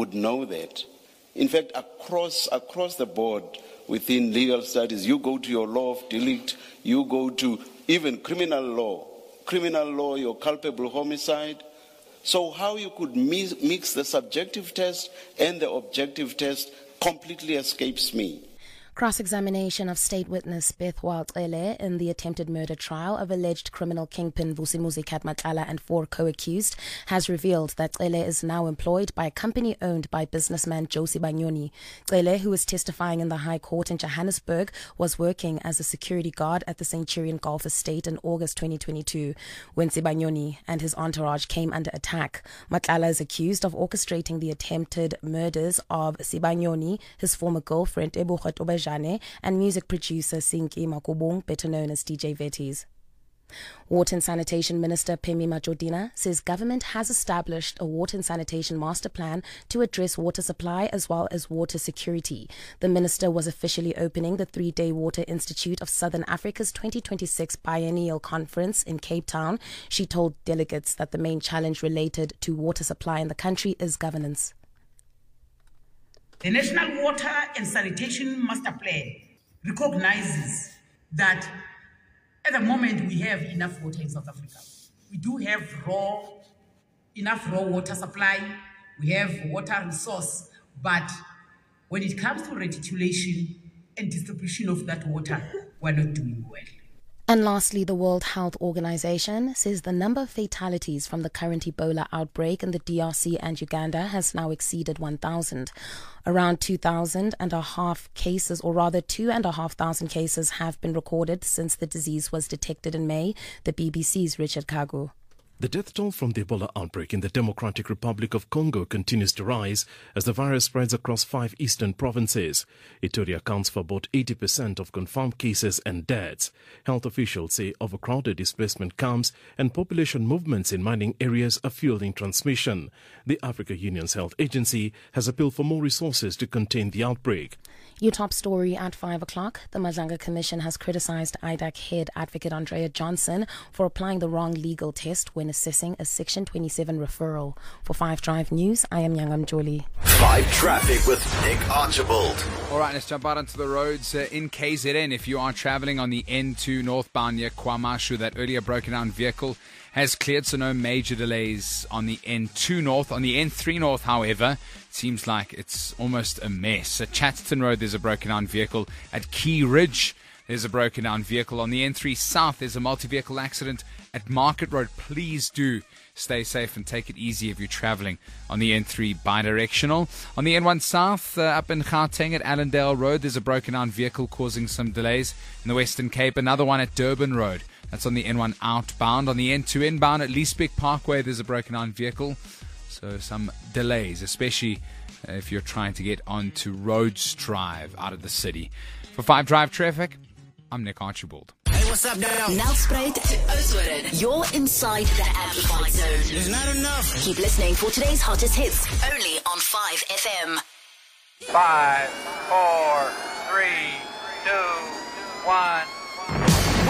would know that. In fact, across the board within legal studies, you go to your law of delict, you go to even criminal law, your culpable homicide. So how you could mix the subjective test and the objective test completely escapes me. Cross-examination of state witness Beth Cele in the attempted murder trial of alleged criminal kingpin Vusimuzi Matlala and 4 co-accused has revealed that Cele is now employed by a company owned by businessman Josie Banyoni. Cele, who was testifying in the High Court in Johannesburg, was working as a security guard at the Centurion Golf Estate in August 2022 when Sibanyoni and his entourage came under attack. Matlala is accused of orchestrating the attempted murders of Sibanyoni, his former girlfriend Ebucha Tobejane, and music producer Sinki Makubong, better known as DJ Vetties. Water and Sanitation Minister Phemi Majodina says government has established a water and sanitation master plan to address water supply as well as water security. The minister was officially opening the 3-day Water Institute of Southern Africa's 2026 biennial conference in Cape Town. She told delegates that the main challenge related to water supply in the country is governance. The National Water and Sanitation Master Plan recognizes that at the moment we have enough water in South Africa. We do have enough raw water supply, we have water resource, but when it comes to reticulation and distribution of that water, we're not doing well. And lastly, the World Health Organization says the number of fatalities from the current Ebola outbreak in the DRC and Uganda has now exceeded 1,000. Around 2,500 cases, or rather 2,500 cases, have been recorded since the disease was detected in May. The BBC's Richard Kagu. The death toll from the Ebola outbreak in the Democratic Republic of Congo continues to rise as the virus spreads across 5 eastern provinces. Ituri accounts for about 80% of confirmed cases and deaths. Health officials say overcrowded displacement camps and population movements in mining areas are fueling transmission. The Africa Union's health agency has appealed for more resources to contain the outbreak. Your top story at 5 o'clock. The Madlanga Commission has criticized IDAC head advocate Andrea Johnson for applying the wrong legal test when assessing a Section 27 referral. For 5 Drive News, I am Yangam Jolie. 5 Traffic with Nick Archibald. All right, let's jump out onto the roads in KZN. If you are traveling on the N2 northbound near Kwamashu, that earlier broken down vehicle has cleared, so no major delays on the N2 north. On the N3 north, however, it seems like it's almost a mess. At Chatterton Road, there's a broken down vehicle. At Key Ridge, there's a broken down vehicle. On the N3 south, there's a multi-vehicle accident at Market Road. Please do stay safe and take it easy if you're traveling on the N3 bidirectional. On the N1 south, up in Gauteng at Allendale Road, there's a broken down vehicle causing some delays. In the Western Cape, another one at Durban Road. That's on the N1 outbound. On the N2 inbound at Leesbeek Parkway, there's a broken down vehicle. So some delays, especially if you're trying to get onto Rhodes Drive out of the city. For 5 Drive Traffic, I'm Nick Archibald. Hey, what's up, now? Nelspruit to Oudtshoorn. You're inside the Amplified Zone. It's not enough. Keep listening for today's hottest hits, only on 5 FM. 5, 4, 3, 2, 1.